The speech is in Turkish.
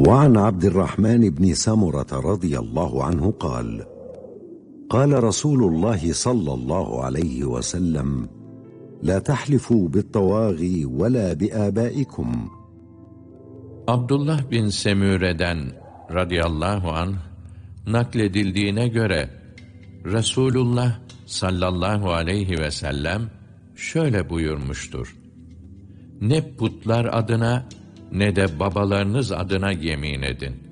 وعن عبد الرحمن بن سمرة رضي الله عنه قال: قال رسول الله صلى الله عليه وسلم: لا تحلفوا بالطواغي ولا بآبائكم. Abdullah bin Semüre'den radıyallahu anh nakledildiğine göre Resulullah sallallahu aleyhi ve sellem şöyle buyurmuştur: Ne putlar adına ne de babalarınız adına yemin edin.